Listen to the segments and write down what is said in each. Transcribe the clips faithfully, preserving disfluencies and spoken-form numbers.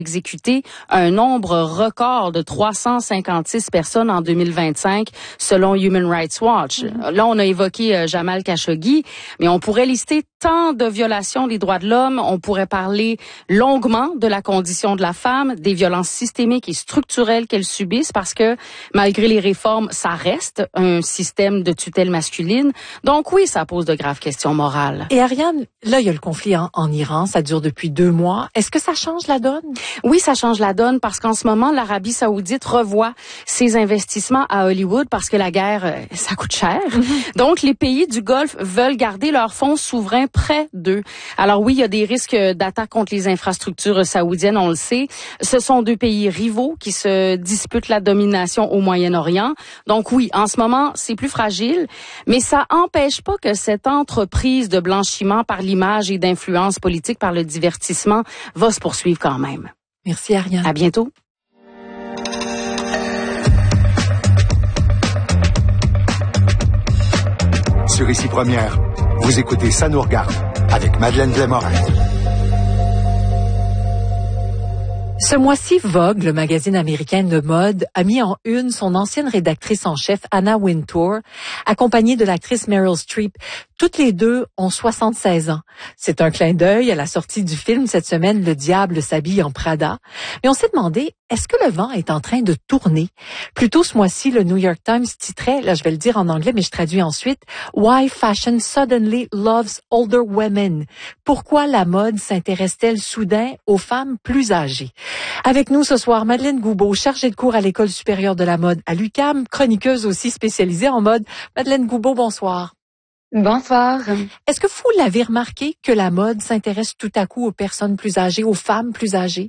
exécuté un nombre record de trois cent cinquante-six personnes en deux mille vingt-cinq, selon Human Rights Watch. Mm-hmm. Là, on a évoqué euh, Jamal Khashoggi, mais on pourrait lister tant de violations des droits de l'homme. On pourrait parler longuement de la condition de la femme, des violences systémiques et structurelles qu'elles subissent, parce que malgré les réformes, ça reste un système de tutelle masculine. Donc oui, ça pose de graves questions morales. Et Ariane, là, il y a le conflit en, en Iran, ça dure depuis deux mois. Est-ce que ça change la donne? Oui, ça change la donne parce qu'en ce moment, l'Arabie saoudite revoit ses investissements à Hollywood parce que la guerre, euh, ça coûte cher. Mm-hmm. Donc, les pays du Golfe veulent garder leurs fonds souverains près d'eux. Alors oui, il y a des risques d'attaque contre les infrastructures saoudiennes, on le sait. Ce sont deux pays rivaux qui se disputent la domination au Moyen-Orient. Donc oui, en ce moment, c'est plus fragile, mais ça empêche pas que cette entreprise de blanchiment par l'image et d'influence politique par le divertissement va se poursuivre quand même. Merci Ariane. À bientôt. Sur Ici Première, vous écoutez Ça nous regarde avec Madeleine Blais-Morin. Ce mois-ci, Vogue, le magazine américain de mode, a mis en une son ancienne rédactrice en chef, Anna Wintour, accompagnée de l'actrice Meryl Streep. Toutes les deux ont soixante-seize ans. C'est un clin d'œil à la sortie du film cette semaine, Le diable s'habille en Prada. Mais on s'est demandé, est-ce que le vent est en train de tourner? Plus tôt ce mois-ci, le New York Times titrait, là je vais le dire en anglais, mais je traduis ensuite, Why Fashion Suddenly Loves Older Women. Pourquoi la mode s'intéresse-t-elle soudain aux femmes plus âgées? Avec nous ce soir, Madeleine Goubeau, chargée de cours à l'École supérieure de la mode à l'U Q A M, chroniqueuse aussi spécialisée en mode. Madeleine Goubeau, bonsoir. Bonsoir. Est-ce que vous l'avez remarqué que la mode s'intéresse tout à coup aux personnes plus âgées, aux femmes plus âgées?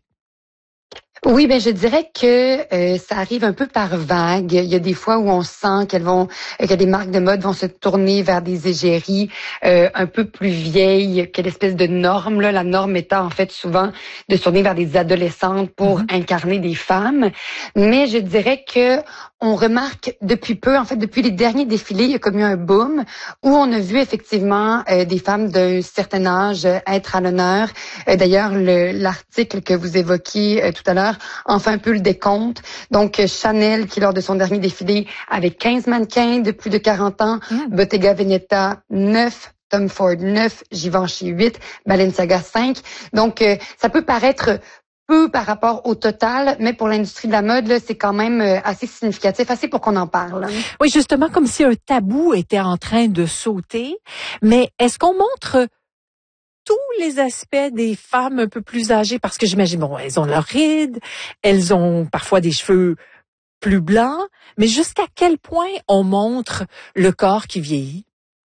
Oui, ben je dirais que euh, ça arrive un peu par vague. Il y a des fois où on sent qu'elles vont, euh, que des marques de mode vont se tourner vers des égéries euh, un peu plus vieilles, que l'espèce de norme, là, la norme étant en fait souvent de se tourner vers des adolescentes pour mm-hmm. incarner des femmes. Mais je dirais que on remarque depuis peu, en fait depuis les derniers défilés, il y a comme eu un boom où on a vu effectivement euh, des femmes d'un certain âge euh, être à l'honneur. Euh, d'ailleurs, le, l'article que vous évoquiez euh, tout à l'heure en fait un peu le décompte. Donc, Chanel, qui lors de son dernier défilé avait quinze mannequins de plus de quarante ans, mmh. Bottega Veneta, neuf, Tom Ford, neuf, Givenchy, huit, Balenciaga, cinq. Donc, euh, ça peut paraître peu par rapport au total, mais pour l'industrie de la mode, là, c'est quand même euh, assez significatif, assez pour qu'on en parle. Oui, justement, comme si un tabou était en train de sauter. Mais est-ce qu'on montre tous les aspects des femmes un peu plus âgées? Parce que j'imagine, bon, elles ont leurs rides, elles ont parfois des cheveux plus blancs, mais jusqu'à quel point on montre le corps qui vieillit?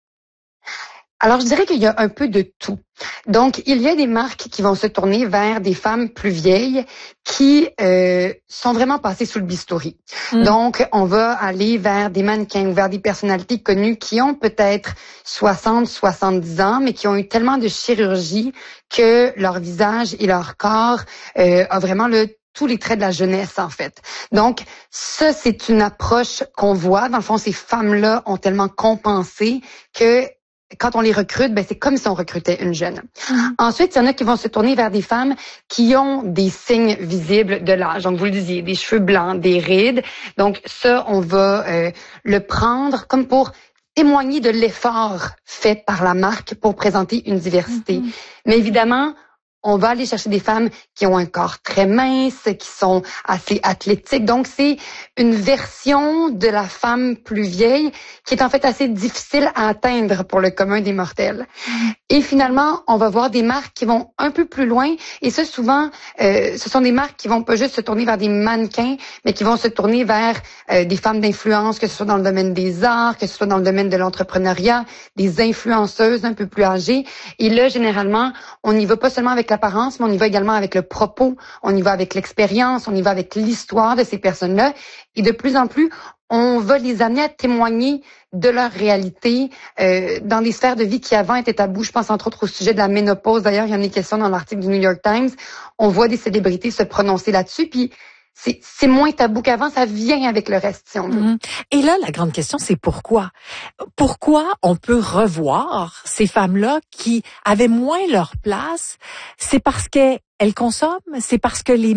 Alors, je dirais qu'il y a un peu de tout. Donc, il y a des marques qui vont se tourner vers des femmes plus vieilles qui euh, sont vraiment passées sous le bistouri. Mmh. Donc, on va aller vers des mannequins ou vers des personnalités connues qui ont peut-être soixante, soixante-dix ans, mais qui ont eu tellement de chirurgie que leur visage et leur corps euh, a vraiment le tous les traits de la jeunesse, en fait. Donc, ça, c'est une approche qu'on voit. Dans le fond, ces femmes-là ont tellement compensé que quand on les recrute, ben c'est comme si on recrutait une jeune. Mm-hmm. Ensuite, il y en a qui vont se tourner vers des femmes qui ont des signes visibles de l'âge. Donc, vous le disiez, des cheveux blancs, des rides. Donc, ça, on va euh, le prendre comme pour témoigner de l'effort fait par la marque pour présenter une diversité. Mm-hmm. Mais évidemment, on va aller chercher des femmes qui ont un corps très mince, qui sont assez athlétiques. Donc, c'est une version de la femme plus vieille qui est en fait assez difficile à atteindre pour le commun des mortels. Et finalement, on va voir des marques qui vont un peu plus loin. Et ça, souvent, euh, ce sont des marques qui vont pas juste se tourner vers des mannequins, mais qui vont se tourner vers euh, des femmes d'influence, que ce soit dans le domaine des arts, que ce soit dans le domaine de l'entrepreneuriat, des influenceuses un peu plus âgées. Et là, généralement, on n'y va pas seulement avec l'apparence, mais on y va également avec le propos, on y va avec l'expérience, on y va avec l'histoire de ces personnes-là. Et de plus en plus, on va les amener à témoigner de leur réalité euh, dans des sphères de vie qui avant étaient tabous. Je pense entre autres au sujet de la ménopause. D'ailleurs, il y en a question dans l'article du New York Times. On voit des célébrités se prononcer là-dessus, puis c'est, c'est moins tabou qu'avant, ça vient avec le reste, si on veut. Mmh. Et là, la grande question, c'est pourquoi? Pourquoi on peut revoir ces femmes-là qui avaient moins leur place? C'est parce qu'elles elles consomment, c'est parce que les